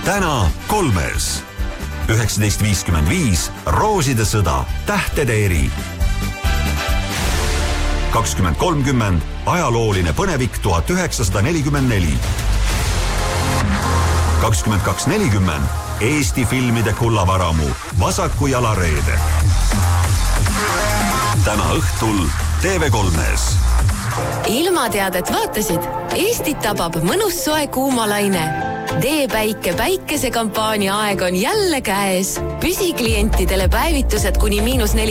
Täna Kolmes. 19.55 Rooside sõda. Tähtede eri. 20.30 ajalooline põnevik 1944. 22.40 Eesti filmide kullavaramu Vasaku jala reede. Täna õhtul TV3-s. Ilmateadet vaatasid? Eestit tabab mõnus soe kuumalaine. D-päike päikesekampaania aeg on jälle käes. Püsiklientidele päevitused kuni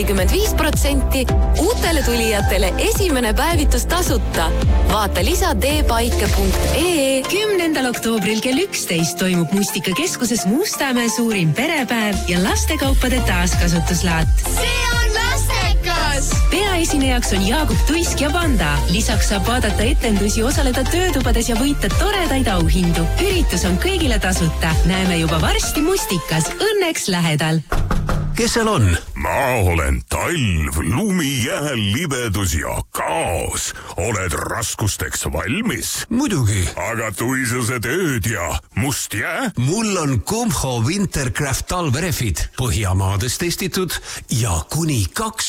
-45%, uutele tulijatele esimene päevitus tasuta. Vaata lisa dpaike.ee. 10. oktoobril kell 11 toimub Mustikakeskuses Mustamäe suurim perepäev ja lastekaupade taaskasutuslaat. See on lastekas! Peaesinejaks on Jaagup Tuisk ja Panda. Lisaks saab vaadata etendusi, osaleda töötubades ja võita toredaid auhindu. Üritus on kõigile tasuta. Näeme juba varsti Mustikas. Õnneks lähedal. Kes seal on? Ma olen talv, lumi, jääl, libedus ja kaos. Oled raskusteks valmis? Muidugi. Aga tuisused ööd ja must jää? Mul on Kumho Wintercraft talverefid. Põhjamaades testitud ja kuni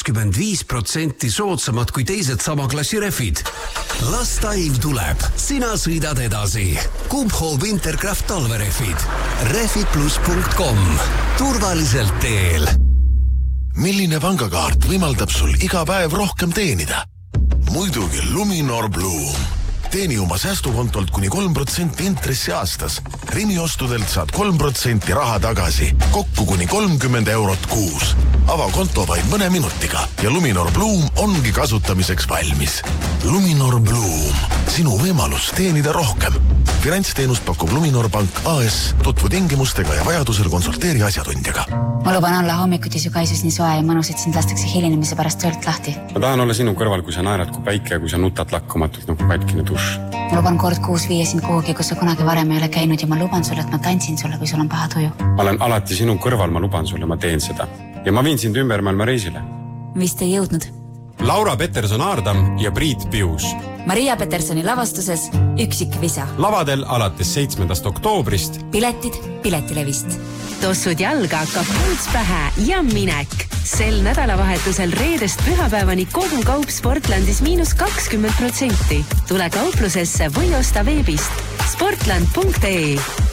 25% soodsamad kui teised sama klassi refid. Las talv tuleb. Sina sõidad edasi. Kumho Wintercraft talverefid. Refidplus.com. Turvaliselt teel. Milline pangakaart võimaldab sul iga päev rohkem teenida? Muidugi Luminor Bloom. Teeni oma säästukontolt kuni 3% intressi aastas. Rimi-ostudelt saad 3% raha tagasi. Kokku kuni 30 eurot kuus. Ava konto vaid mõne minutiga ja Luminor Bloom ongi kasutamiseks valmis. Luminor Bloom. Sinu võimalus teenida rohkem. Finantsteenust pakub Luminor Pank AS. Tutvu tingimustega ja vajadusel konsulteeri asjatundjaga. Ma luban olla hommikuti su kaisus nii soe ja mõnus, et sind lastakse hilinemise pärast töölt lahti. Ma tahan olla sinu kõrval, kui sa naerad kui päike ja kui sa nutad lakkumatult nagu katkine duš. Ma luban kord kuus viia sind kuhugi, kus sa kunagi varem ei ole käinud ja ma luban sulle, et ma tantsin sulle, kui sul on paha tuju. Ma olen alati sinu kõrval, ma luban sulle, ma teen seda. Ja ma viin sind ümber maailma reisile. Vist ei jõudnud. Laura Peterson-Aardam ja Priit Pius. Maria Petersoni lavastuses Üksikvisa. Lavadel alates 7. oktoobrist. Piletid Piletilevist. Tossud jalga, kapuuts pähe ja minek. Sel nädalavahetusel reedest pühapäevani kogu kaup Sportlandis -20%. Tule kauplusesse või osta veebist sportland.ee.